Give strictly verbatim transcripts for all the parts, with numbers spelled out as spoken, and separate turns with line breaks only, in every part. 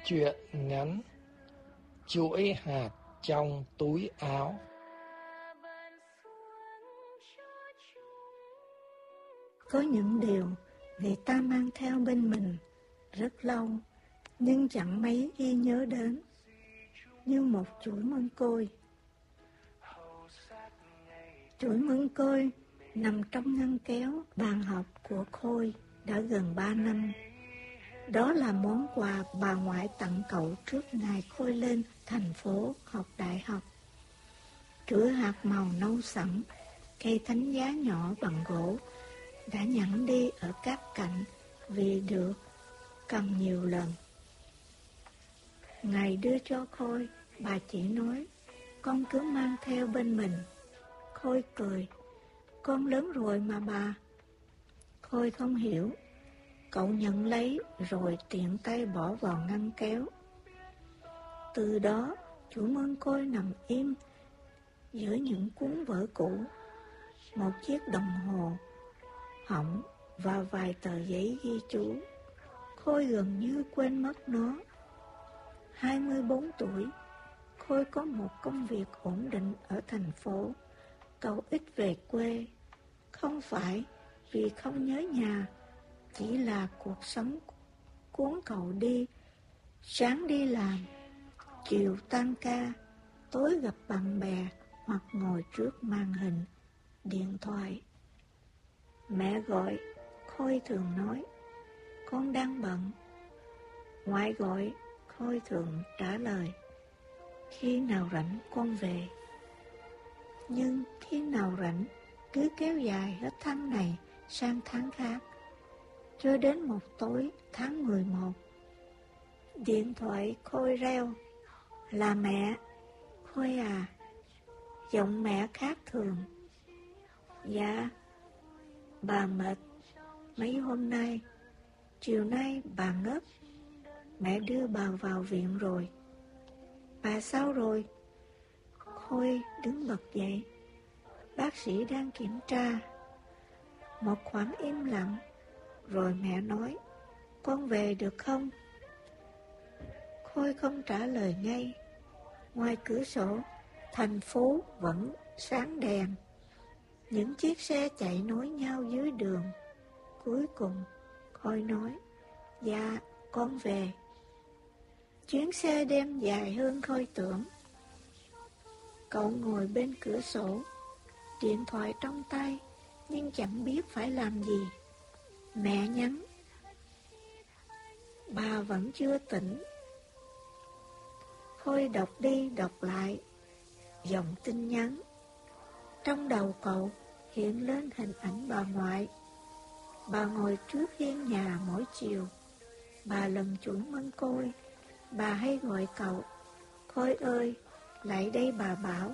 Truyện ngắn Chuỗi hạt trong túi áo.
Có những điều người ta mang theo bên mình rất lâu, nhưng chẳng mấy khi nhớ đến, như một chuỗi mân côi. Chuỗi mân côi nằm trong ngăn kéo bàn học của Khôi đã gần ba năm. Đó là món quà bà ngoại tặng cậu trước ngày Khôi lên thành phố học đại học. Chuỗi hạt màu nâu sẫm, cây thánh giá nhỏ bằng gỗ, đã nhẵn đi ở các cạnh vì được cầm nhiều lần. Ngày đưa cho Khôi, bà chỉ nói, con cứ mang theo bên mình. Khôi cười, con lớn rồi mà bà. Khôi không hiểu. Cậu nhận lấy rồi tiện tay bỏ vào ngăn kéo. Từ đó, chuỗi mân côi nằm im giữa những cuốn vở cũ, một chiếc đồng hồ hỏng và vài tờ giấy ghi chú. Khôi gần như quên mất nó. hai mươi bốn tuổi, Khôi có một công việc ổn định ở thành phố. Cậu ít về quê, không phải vì không nhớ nhà, chỉ là cuộc sống cuốn cậu đi. Sáng đi làm, chiều tan ca, tối gặp bạn bè hoặc ngồi trước màn hình điện thoại. Mẹ gọi, Khôi thường nói, con đang bận. Ngoại gọi, Khôi thường trả lời, khi nào rảnh con về. Nhưng khi nào rảnh cứ kéo dài hết tháng này sang tháng khác, cho đến một tối tháng mười một. Điện thoại Khôi reo, là mẹ. Khôi à? Giọng mẹ khác thường. Dạ. Bà mệt mấy hôm nay, chiều nay bà ngất, mẹ đưa bà vào viện rồi. Bà sao rồi? Khôi đứng bật dậy. Bác sĩ đang kiểm tra. Một khoảng im lặng, rồi mẹ nói, con về được không? Khôi không trả lời ngay. Ngoài cửa sổ, thành phố vẫn sáng đèn. Những chiếc xe chạy nối nhau dưới đường. Cuối cùng, Khôi nói, dạ, con về. Chuyến xe đêm dài hơn Khôi tưởng. Cậu ngồi bên cửa sổ, điện thoại trong tay, nhưng chẳng biết phải làm gì. Mẹ nhắn, bà vẫn chưa tỉnh. Khôi đọc đi đọc lại dòng tin nhắn. Trong đầu cậu hiện lên hình ảnh bà ngoại. Bà ngồi trước hiên nhà mỗi chiều. Bà lần chuỗi mân côi. Bà hay gọi cậu, Khôi ơi, lại đây bà bảo.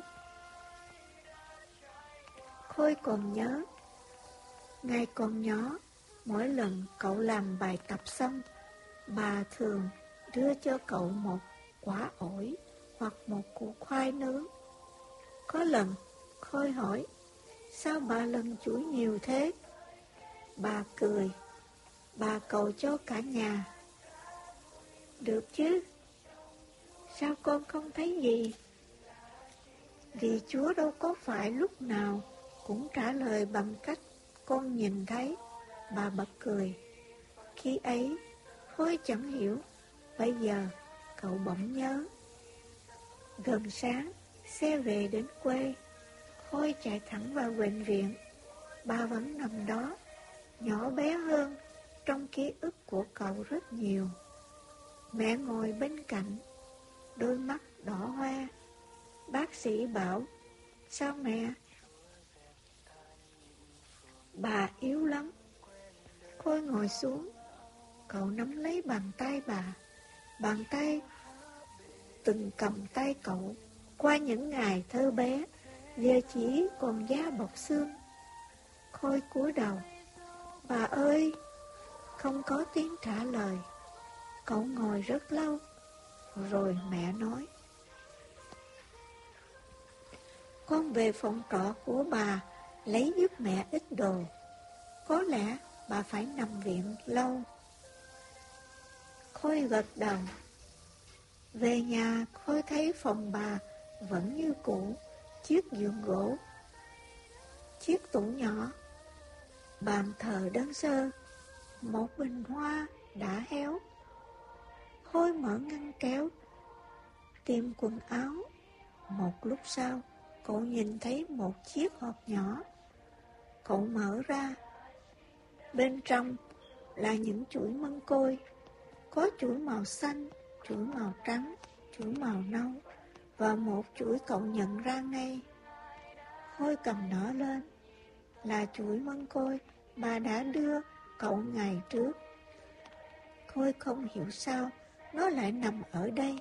Khôi còn nhớ, ngày còn nhỏ, mỗi lần cậu làm bài tập xong, bà thường đưa cho cậu một quả ổi hoặc một củ khoai nướng. Có lần, Khôi hỏi, sao bà lần chuỗi nhiều thế? Bà cười, bà cầu cho cả nhà. Được chứ, sao con không thấy gì? Vì Chúa đâu có phải lúc nào cũng trả lời bằng cách con nhìn thấy. Bà bật cười. Khi ấy, Khôi chẳng hiểu. Bây giờ, cậu bỗng nhớ. Gần sáng, xe về đến quê. Khôi chạy thẳng vào bệnh viện. Bà vẫn nằm đó, nhỏ bé hơn trong ký ức của cậu rất nhiều. Mẹ ngồi bên cạnh, đôi mắt đỏ hoe. Bác sĩ bảo, sao mẹ? Bà yếu lắm. Khôi ngồi xuống. Cậu nắm lấy bàn tay bà. Bàn tay từng cầm tay cậu qua những ngày thơ bé, giờ chỉ còn da bọc xương. Khôi cúi đầu. Bà ơi! Không có tiếng trả lời. Cậu ngồi rất lâu. Rồi mẹ nói, con về phòng trọ của bà lấy giúp mẹ ít đồ. Có lẽ bà phải nằm viện lâu. Khôi gật đầu. Về nhà, Khôi thấy phòng bà vẫn như cũ, chiếc giường gỗ, chiếc tủ nhỏ, bàn thờ đơn sơ, một bình hoa đã héo. Khôi mở ngăn kéo, tìm quần áo. Một lúc sau, cậu nhìn thấy một chiếc hộp nhỏ. Cậu mở ra. Bên trong là những chuỗi măng côi. Có chuỗi màu xanh, chuỗi màu trắng, chuỗi màu nâu và một chuỗi cậu nhận ra ngay. Khôi cầm nó lên. Là chuỗi măng côi bà đã đưa cậu ngày trước. Khôi không hiểu sao nó lại nằm ở đây.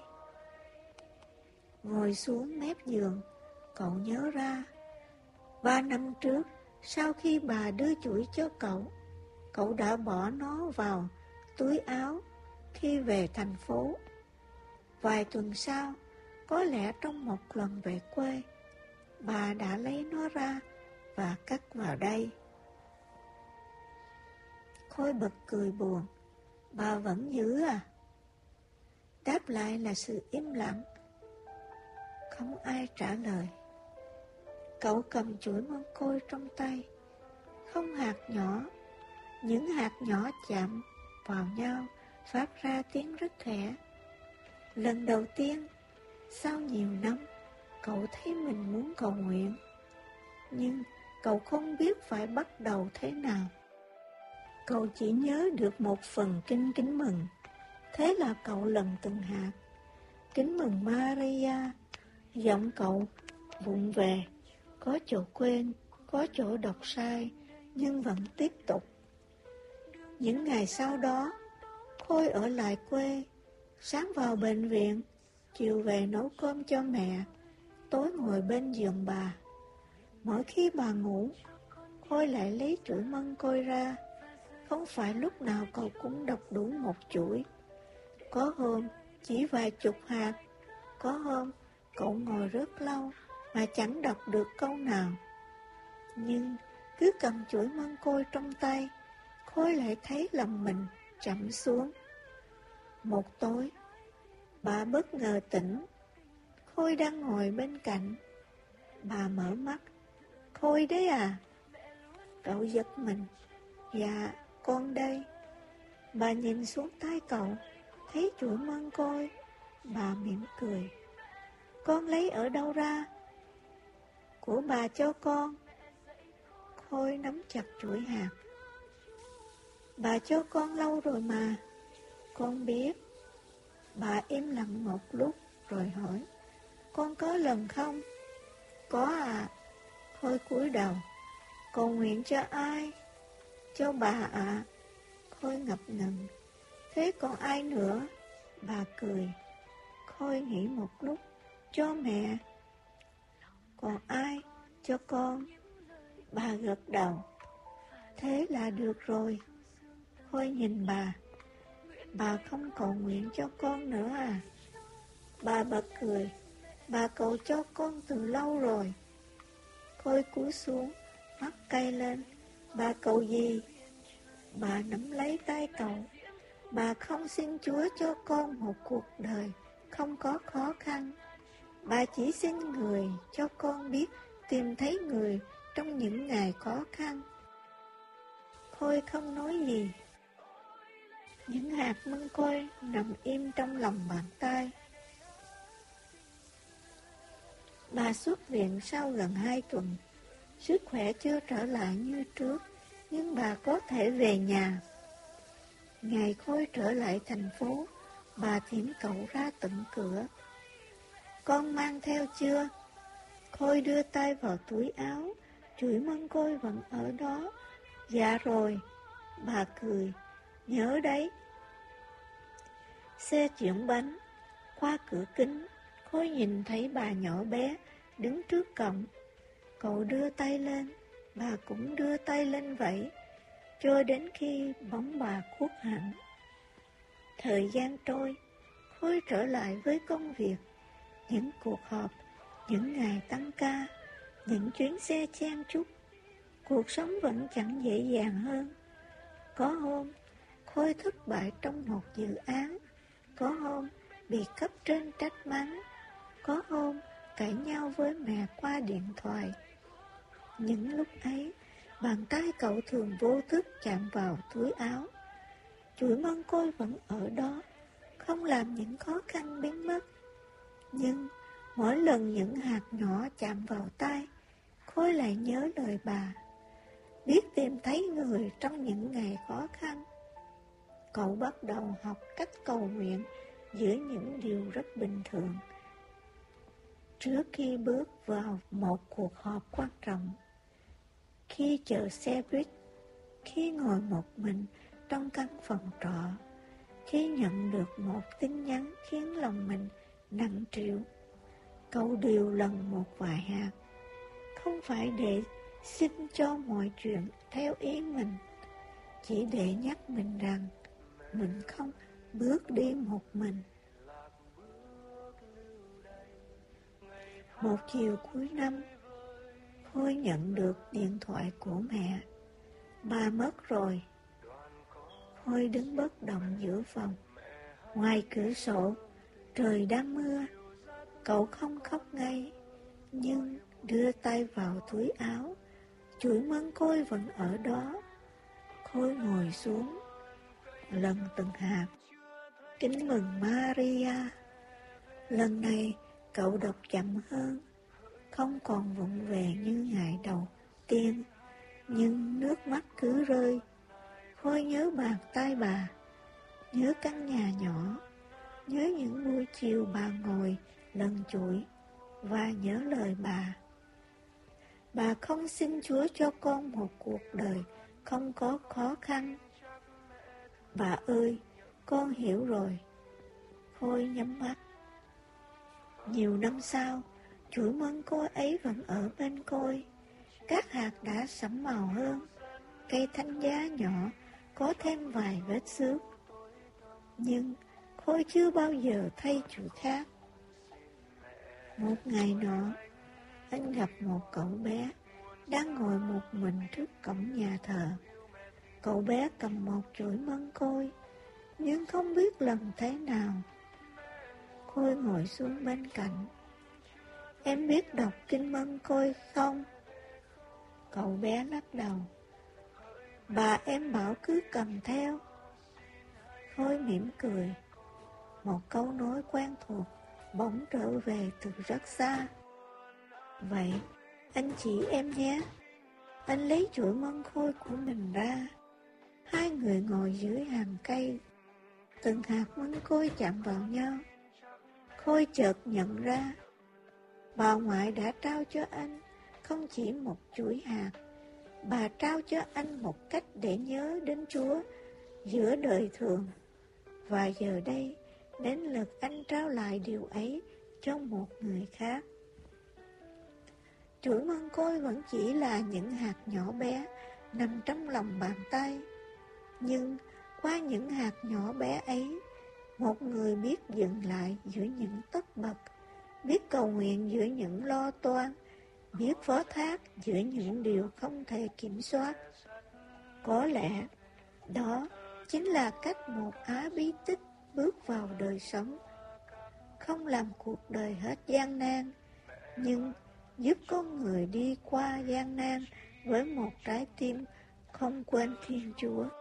Ngồi xuống mép giường, cậu nhớ ra. Ba năm trước, sau khi bà đưa chuỗi cho cậu, cậu đã bỏ nó vào túi áo khi về thành phố. Vài tuần sau, có lẽ trong một lần về quê, bà đã lấy nó ra và cất vào đây. Khôi bật cười buồn. Bà vẫn giữ à? Đáp lại là sự im lặng. Không ai trả lời. Cậu cầm chuỗi măng côi trong tay. Không hạt nhỏ. Những hạt nhỏ chạm vào nhau phát ra tiếng rất khẽ. Lần đầu tiên, sau nhiều năm, cậu thấy mình muốn cầu nguyện. Nhưng cậu không biết phải bắt đầu thế nào. Cậu chỉ nhớ được một phần kinh kính mừng. Thế là cậu lần từng hạt. Kính mừng Maria. Giọng cậu vụng về. Có chỗ quên, có chỗ đọc sai, nhưng vẫn tiếp tục. Những ngày sau đó, Khôi ở lại quê. Sáng vào bệnh viện, chiều về nấu cơm cho mẹ, tối ngồi bên giường bà. Mỗi khi bà ngủ, Khôi lại lấy chuỗi măng côi ra. Không phải lúc nào cậu cũng đọc đủ một chuỗi. Có hôm chỉ vài chục hạt. Có hôm cậu ngồi rất lâu mà chẳng đọc được câu nào. Nhưng cứ cầm chuỗi măng côi trong tay, Khôi lại thấy lòng mình chậm xuống. Một tối, bà bất ngờ tỉnh. Khôi đang ngồi bên cạnh. Bà mở mắt. Khôi đấy à? Cậu giật mình. Dạ, con đây. Bà nhìn xuống tay cậu, thấy chuỗi măng côi. Bà mỉm cười. Con lấy ở đâu ra? Của bà cho con. Khôi nắm chặt chuỗi hạt. Bà cho con lâu rồi mà. Con biết. Bà im lặng một lúc rồi hỏi. Con có lần không? Có à. Khôi cúi đầu. Cầu nguyện cho ai? Cho bà ạ. À. Khôi ngập ngừng. Thế còn ai nữa? Bà cười. Khôi nghĩ một lúc. Cho mẹ. Còn ai? Cho con. Bà gật đầu. Thế là được rồi. Khôi nhìn bà. Bà không cầu nguyện cho con nữa à? Bà bật cười. Bà cầu cho con từ lâu rồi. Khôi cúi xuống, mắt cay lên. Bà cầu gì? Bà nắm lấy tay cậu. Bà không xin Chúa cho con một cuộc đời không có khó khăn. Bà chỉ xin người cho con biết tìm thấy người trong những ngày khó khăn. Khôi không nói gì. Những hạt măng côi nằm im trong lòng bàn tay. Bà xuất viện sau gần hai tuần. Sức khỏe chưa trở lại như trước, nhưng bà có thể về nhà. Ngày Khôi trở lại thành phố, bà thím cậu ra tận cửa. Con mang theo chưa? Khôi đưa tay vào túi áo, chuỗi măng côi vẫn ở đó. Dạ rồi. Bà cười. Nhớ đấy. Xe chuyển bánh. Qua cửa kính, Khôi nhìn thấy bà nhỏ bé đứng trước cổng. Cậu đưa tay lên, bà cũng đưa tay lên vẫy, cho đến khi bóng bà khuất hẳn. Thời gian trôi, Khôi trở lại với công việc, những cuộc họp, những ngày tăng ca, những chuyến xe chen chúc. Cuộc sống vẫn chẳng dễ dàng hơn. Có hôm, Khôi thất bại trong một dự án. Có hôm, bị cấp trên trách mắng, có hôm cãi nhau với mẹ qua điện thoại. Những lúc ấy, bàn tay cậu thường vô thức chạm vào túi áo. Chuỗi mân côi vẫn ở đó, không làm những khó khăn biến mất. Nhưng mỗi lần những hạt nhỏ chạm vào tay, Khôi lại nhớ lời bà, biết tìm thấy người trong những ngày khó khăn. Cậu bắt đầu học cách cầu nguyện giữa những điều rất bình thường. Trước khi bước vào một cuộc họp quan trọng, khi chờ xe buýt, khi ngồi một mình trong căn phòng trọ, khi nhận được một tin nhắn khiến lòng mình nặng trĩu, cậu đều lần một vài hạt, không phải để xin cho mọi chuyện theo ý mình, chỉ để nhắc mình rằng mình không bước đi một mình. Một chiều cuối năm, Khôi nhận được điện thoại của mẹ. Bà mất rồi. Khôi đứng bất động giữa phòng. Ngoài cửa sổ, trời đang mưa. Cậu không khóc ngay, nhưng đưa tay vào túi áo. Chuỗi mân côi vẫn ở đó. Khôi ngồi xuống, lần từng hạt. Kính mừng Maria. Lần này cậu đọc chậm hơn, không còn vụng về như ngày đầu tiên, nhưng nước mắt cứ rơi. Khôi nhớ bàn tay bà, nhớ căn nhà nhỏ, nhớ những buổi chiều bà ngồi lần chuỗi, và nhớ lời bà. Bà không xin Chúa cho con một cuộc đời không có khó khăn. Bà ơi, con hiểu rồi. Khôi nhắm mắt. Nhiều năm sau, chuỗi mân côi ấy vẫn ở bên Khôi. Các hạt đã sẫm màu hơn, cây thanh giá nhỏ có thêm vài vết xước. Nhưng Khôi chưa bao giờ thay chuỗi khác. Một ngày nọ, anh gặp một cậu bé đang ngồi một mình trước cổng nhà thờ. Cậu bé cầm một chuỗi mân côi, nhưng không biết lần thế nào. Khôi ngồi xuống bên cạnh. Em biết đọc kinh mân côi không? Cậu bé lắc đầu. Bà em bảo cứ cầm theo. Khôi mỉm cười. Một câu nói quen thuộc bỗng trở về từ rất xa. Vậy, anh chỉ em nhé. Anh lấy chuỗi mân côi của mình ra. Hai người ngồi dưới hàng cây. Từng hạt mân côi chạm vào nhau. Khôi chợt nhận ra, bà ngoại đã trao cho anh không chỉ một chuỗi hạt, bà trao cho anh một cách để nhớ đến Chúa giữa đời thường. Và giờ đây, đến lượt anh trao lại điều ấy cho một người khác. Chuỗi mân côi vẫn chỉ là những hạt nhỏ bé nằm trong lòng bàn tay. Nhưng qua những hạt nhỏ bé ấy, một người biết dừng lại giữa những tất bật, biết cầu nguyện giữa những lo toan, biết phó thác giữa những điều không thể kiểm soát. Có lẽ đó chính là cách một Á bí tích bước vào đời sống. Không làm cuộc đời hết gian nan, nhưng giúp con người đi qua gian nan với một trái tim không quên Thiên Chúa.